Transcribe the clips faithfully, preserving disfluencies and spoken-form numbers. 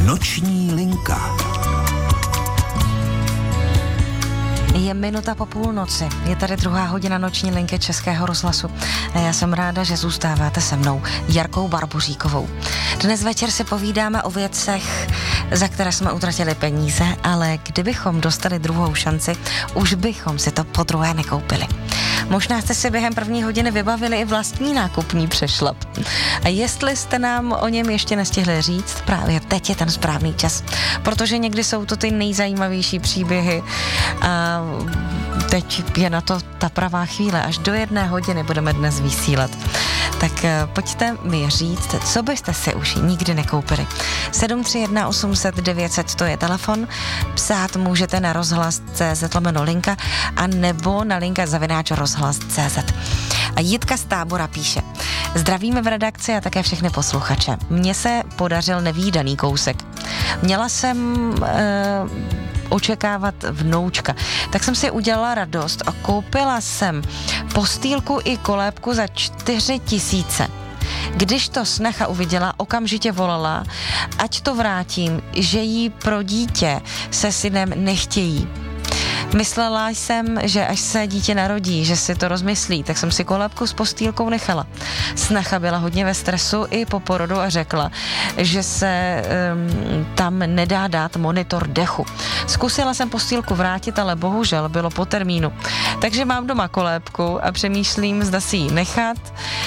Noční linka. Je minuta po půlnoci, je tady druhá hodina noční linky Českého rozhlasu a já jsem ráda, že zůstáváte se mnou, Jarkou Barboříkovou. Dnes večer si povídáme o věcech, za které jsme utratili peníze, ale kdybychom dostali druhou šanci, už bychom si to podruhé nekoupili. Možná jste si během první hodiny vybavili i vlastní nákupní přešlap. A jestli jste nám o něm ještě nestihli říct, právě teď je ten správný čas, protože někdy jsou to ty nejzajímavější příběhy a teď je na to ta pravá chvíle. Až do jedné hodiny budeme dnes vysílat. Tak pojďte mi říct, co byste si už nikdy nekoupili. sedm tři jedna osm set devět set, to je telefon. Psát můžete na rozhlas tečka cé zet lomeno linka a nebo na linka zavináč rozhlas tečka cé zet. A Jitka z Tábora píše: zdravíme v redakci a také všechny posluchače. Mně se podařil nevídaný kousek. Měla jsem e, očekávat vnoučka, tak jsem si udělala radost a koupila jsem postýlku i kolébku za čtyři tisíce. Když to snacha uviděla, okamžitě volala, ať to vrátím, že jí pro dítě se synem nechtějí. Myslela jsem, že až se dítě narodí, že si to rozmyslí, tak jsem si kolébku s postýlkou nechala. Snacha byla hodně ve stresu i po porodu a řekla, že se um, tam nedá dát monitor dechu. Zkusila jsem postýlku vrátit, ale bohužel bylo po termínu. Takže mám doma kolébku a přemýšlím, zda si ji nechat,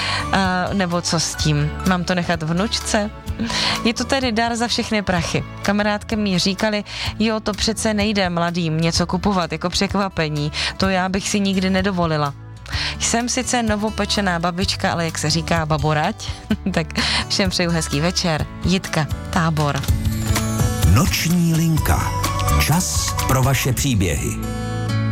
uh, nebo co s tím. Mám to nechat vnučce? Je to tedy dar za všechny prachy. Kamarádky mi říkali, jo, to přece nejde mladým něco kupovat jako překvapení, to já bych si nikdy nedovolila. Jsem sice novopečená babička, ale jak se říká baborať, tak všem přeju hezký večer. Jitka, Tábor. Noční linka. Čas pro vaše příběhy.